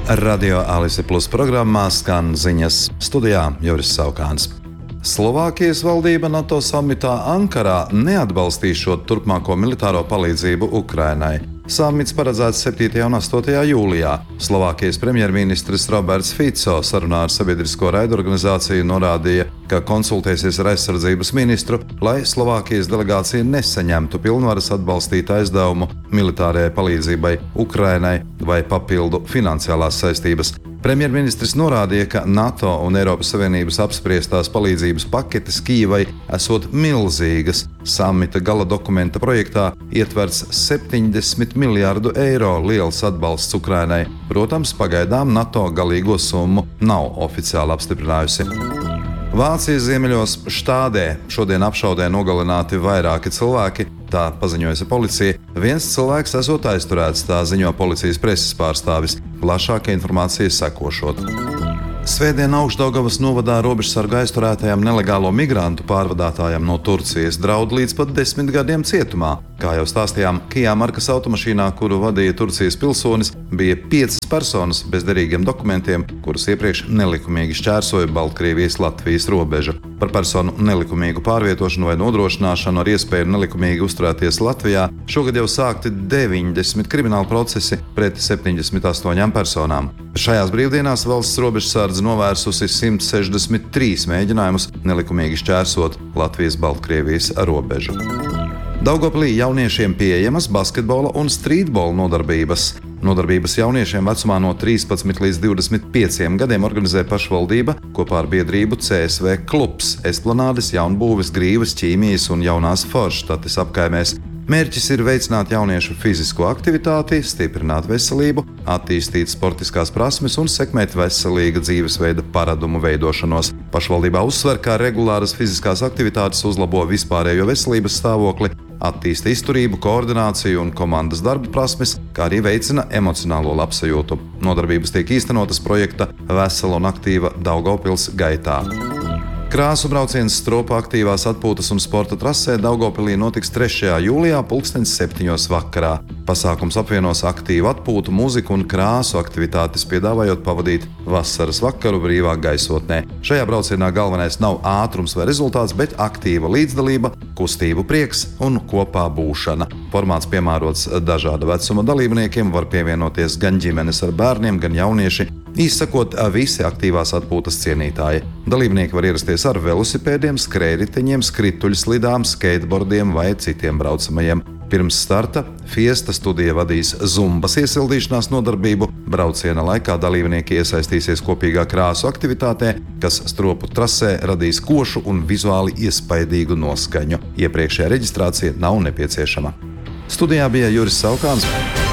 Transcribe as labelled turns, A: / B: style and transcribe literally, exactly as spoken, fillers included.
A: Radio Alise Plus programmā skan ziņas, studijā Juris Saukāns. Slovākijas valdība NATO samitā Ankarā neatbalstīšot turpmāko militāro palīdzību Ukrainai. Samits paredzēts septītajā un astotajā jūlijā. Slovākijas premjerministrs Roberts Fico sarunā ar sabiedrisko raidorganizāciju norādīja, ka konsultēsies ar aizsardzības ministru, lai Slovākijas delegācija nesaņemtu pilnvaras atbalstīt aizdevumu militārajai palīdzībai Ukrainai vai papildu finansiālās saistības. Premjerministrs norādīja, ka NATO un Eiropas Savienības apspriestās palīdzības paketes Kijevai esot milzīgas. Samita gala dokumenta projektā ietverts septiņdesmit miljārdu eiro liels atbalsts Ukrainai. Protams, pagaidām NATO galīgo summu nav oficiāli apstiprinājusi. Vācijas ziemeļos Štādē šodien apšaudē nogalināti vairāki cilvēki, tā paziņojusi policija. Viens cilvēks esot aizturēts, tā ziņo policijas preses pārstāvis. Plašāka informācija sekošot. Svētdien Augšdaugavas novadā robežsargu aizturētajam nelegālo migrantu pārvadātājam no Turcijas draud līdz pat desmit gadiem cietumā. Kā jau stāstījām, Kia markas automašīnā, kuru vadīja Turcijas pilsonis, bija piecas personas bez derīgiem dokumentiem, kuras iepriekš nelikumīgi šķērsoja Baltkrievijas-Latvijas robežu. Par personu nelikumīgu pārvietošanu vai nodrošināšanu ar iespēju nelikumīgi uzturēties Latvijā šogad jau sākti deviņdesmit krimināli procesi pret septiņdesmit astoņām personām. Šajās brīvdienās valsts robežsardze novērsusi simt sešdesmit trīs mēģinājumus nelikumīgi šķērsot Latvijas-Baltkrievijas robežu. Daugavpilī jauniešiem pieejamas basketbola un strītbola nodarbības. Nodarbības jauniešiem vecumā no trīspadsmit līdz divdesmit pieciem gadiem organizē pašvaldība kopā ar biedrību C S V klubs Esplanādes, Jaunbūves, Grīvas, Ķīmijas un Jaunās Forštates apkaimēs. Mērķis ir veicināt jauniešu fizisko aktivitāti, stiprināt veselību, attīstīt sportiskās prasmes un sekmēt veselīga dzīvesveida paradumu veidošanos. Pašvaldībā uzsver, ka regulāras fiziskās aktivitātes uzlabo vispārējo veselības stāvokli, attīsta izturību, koordināciju un komandas darba prasmes, kā arī veicina emocionālo labsajūtu. Nodarbības tiek īstenotas projekta Vesela un aktīva Daugavpils gaitā. Krāsu brauciens Stropa aktīvās atpūtas un sporta trasē Daugavpilī notiks trešajā jūlijā pulkstens septiņos vakarā. Pasākums apvienos aktīvu atpūtu, mūziku un krāsu aktivitātes, piedāvājot pavadīt vasaras vakaru brīvā gaisotnē. Šajā braucienā galvenais nav ātrums vai rezultāts, bet aktīva līdzdalība, kustību prieks un kopā būšana. Formāts piemērots dažāda vecuma dalībniekiem, var pievienoties gan ģimenes ar bērniem, gan jaunieši. Īsakot, visi aktīvās atpūtas cienītāji. Dalībnieki var ierasties ar velosipēdiem, skrējriteņiem, skrituļslidām, skateboardiem vai citiem braucamajiem. Pirms starta Fiesta studija vadīs zumbas iesildīšanās nodarbību. Brauciena laikā dalībnieki iesaistīsies kopīgā krāsu aktivitātē, kas Stropu trasē radīs košu un vizuāli iespaidīgu noskaņu. Iepriekšējā reģistrācija nav nepieciešama. Studijā bija Juris Saukāns.